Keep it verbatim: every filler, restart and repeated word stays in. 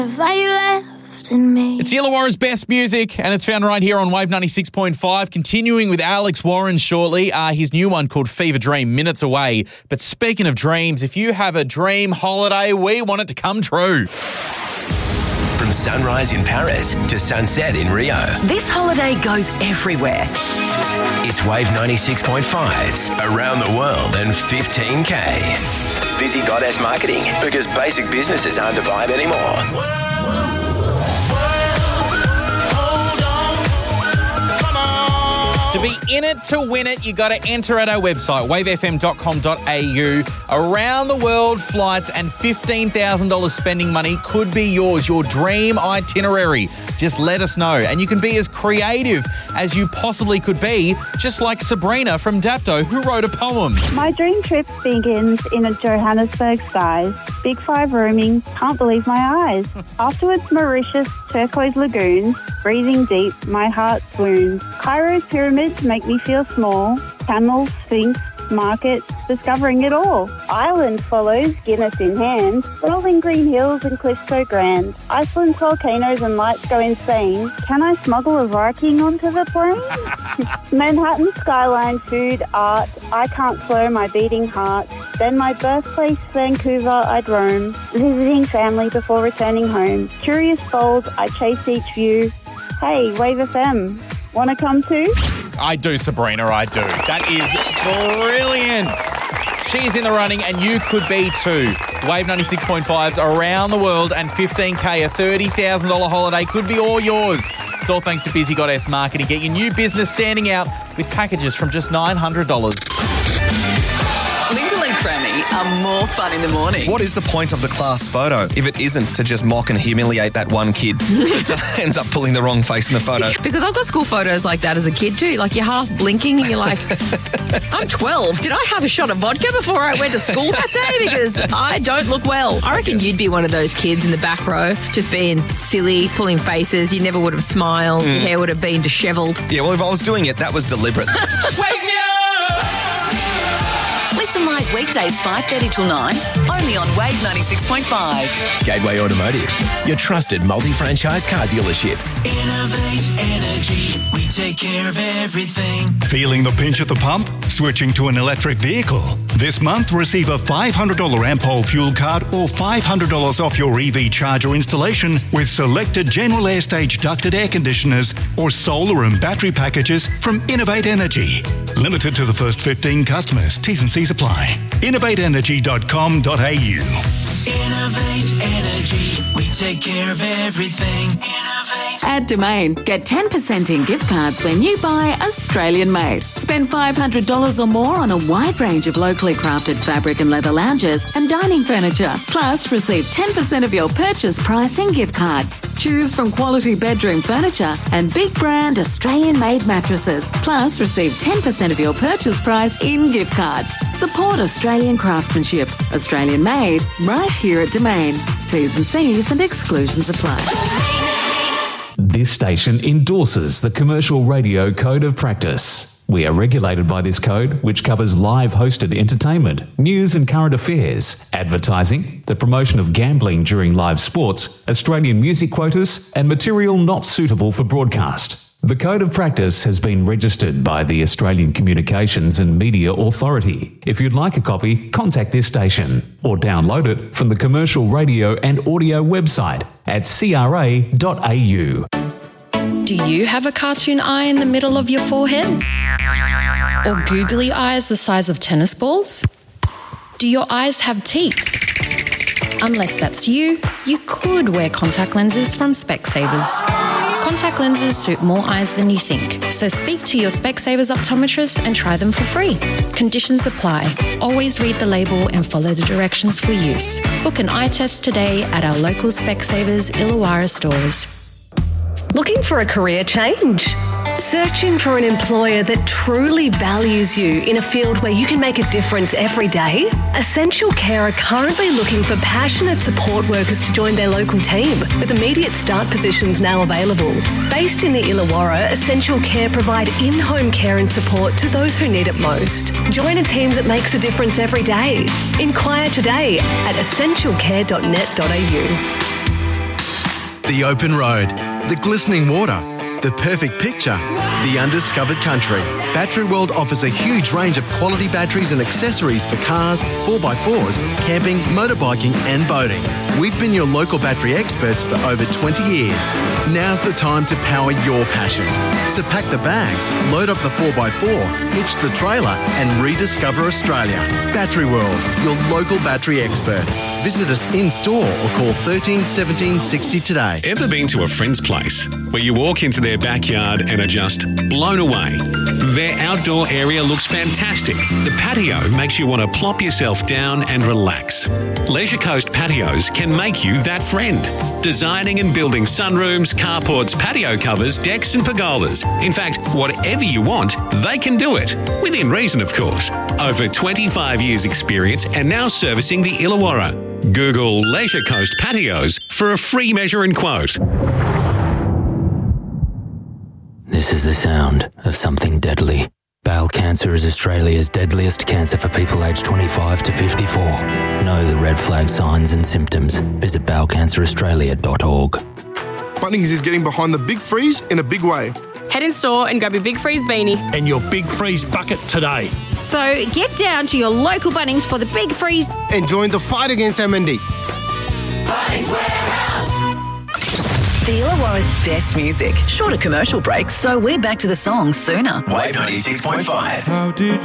Have I left in me? It's Illawarra's best music, and it's found right here on Wave ninety-six point five. Continuing with Alex Warren shortly, uh, his new one called Fever Dream, minutes away. But speaking of dreams, if you have a dream holiday, we want it to come true. From sunrise in Paris to sunset in Rio. This holiday goes everywhere. It's Wave ninety-six point five's Around the World and fifteen K. Busy Goddess Marketing, because basic businesses aren't the vibe anymore. To be in it, to win it, you got to enter at our website, wave f m dot com dot a u. Around the world flights and fifteen thousand dollars spending money could be yours, your dream itinerary. Just let us know. And you can be as creative as you possibly could be, just like Sabrina from Dapto, who wrote a poem. My dream trip begins in a Johannesburg skies. Big Five roaming, can't believe my eyes. Afterwards, Mauritius, turquoise lagoons. Breathing deep, my heart swoons. Cairo's pyramids make me feel small. Camels, Sphinx, market, discovering it all. Ireland follows, Guinness in hand. Rolling green hills and cliffs so grand. Iceland's volcanoes and lights go insane. Can I smuggle a Viking onto the plane? Manhattan skyline, food, art. I can't slow my beating heart. Then my birthplace, Vancouver, I'd roam. Visiting family before returning home. Curious bold, I chase each view. Hey, Wave F M, want to come too? I do, Sabrina, I do. That is brilliant. She's in the running and you could be too. Wave ninety-six point five's Around the World and fifteen K, a thirty thousand dollars holiday could be all yours. It's all thanks to Busy Goddess Marketing. Get your new business standing out with packages from just nine hundred dollars. Linda and Crammy are more fun in the morning. What is the point of the class photo if it isn't to just mock and humiliate that one kid who ends up pulling the wrong face in the photo? Because I've got school photos like that as a kid too. Like you're half blinking and you're like, I'm twelve. Did I have a shot of vodka before I went to school that day? Because I don't look well. I reckon you'd be one of those kids in the back row just being silly, pulling faces. You never would have smiled. Mm. Your hair would have been dishevelled. Yeah, well, if I was doing it, that was deliberate. Wake me up! Listen live weekdays five thirty till nine, only on Wave ninety-six point five. Gateway Automotive, your trusted multi-franchise car dealership. Innovate Energy, we take care of everything. Feeling the pinch at the pump? Switching to an electric vehicle? This month, receive a five hundred dollars Ampol fuel card or five hundred dollars off your E V charger installation with selected General Air Stage ducted air conditioners or solar and battery packages from Innovate Energy. Limited to the first fifteen customers. T's and C's apply. innovate energy dot com dot a u. Innovate Energy, we take care of everything. Innovate. At Domain, get ten percent in gift cards when you buy Australian made. Spend five hundred dollars or more on a wide range of locally crafted fabric and leather lounges and dining furniture. Plus, receive ten percent of your purchase price in gift cards. Choose from quality bedroom furniture and big brand Australian made mattresses. Plus, receive ten percent of your purchase price in gift cards. Support Australian craftsmanship. Australian made, right here at Domain. T's and C's and exclusions apply. This station endorses the Commercial Radio Code of Practice. We are regulated by this code, which covers live hosted entertainment, news and current affairs, advertising, the promotion of gambling during live sports, Australian music quotas, and material not suitable for broadcast. The Code of Practice has been registered by the Australian Communications and Media Authority. If you'd like a copy, contact this station or download it from the Commercial Radio and Audio website at c r a dot a u. Do you have a cartoon eye in the middle of your forehead? Or googly eyes the size of tennis balls? Do your eyes have teeth? Unless that's you, you could wear contact lenses from Specsavers. Contact lenses suit more eyes than you think, so speak to your Specsavers optometrist and try them for free. Conditions apply. Always read the label and follow the directions for use. Book an eye test today at our local Specsavers Illawarra stores. Looking for a career change? Searching for an employer that truly values you in a field where you can make a difference every day? Essential Care are currently looking for passionate support workers to join their local team, with immediate start positions now available. Based in the Illawarra, Essential Care provide in-home care and support to those who need it most. Join a team that makes a difference every day. Inquire today at essential care dot net dot a u. The open road, the glistening water, the perfect picture, the undiscovered country. Battery World offers a huge range of quality batteries and accessories for cars, four by fours, camping, motorbiking and boating. We've been your local battery experts for over twenty years. Now's the time to power your passion. So pack the bags, load up the four by four, hitch the trailer and rediscover Australia. Battery World, your local battery experts. Visit us in store or call thirteen seventeen sixty today. Ever been to a friend's place where you walk into their backyard and are just blown away? Their outdoor area looks fantastic. The patio makes you want to plop yourself down and relax. Leisure Coast Patios can make you that friend. Designing and building sunrooms, carports, patio covers, decks and pergolas. In fact, whatever you want, they can do it. Within reason, of course. Over twenty-five years experience and now servicing the Illawarra. Google Leisure Coast Patios for a free measure and quote. This is the sound of something deadly. Bowel cancer is Australia's deadliest cancer for people aged twenty-five to fifty-four. Know the red flag signs and symptoms. Visit bowel cancer australia dot org. Bunnings is getting behind the Big Freeze in a big way. Head in store and grab your Big Freeze beanie. And your Big Freeze bucket today. So get down to your local Bunnings for the Big Freeze. And join the fight against M N D. Bunnings Warehouse. The Illawarra's best music. Shorter commercial breaks, so we're back to the songs sooner. Wave ninety-six point five. How did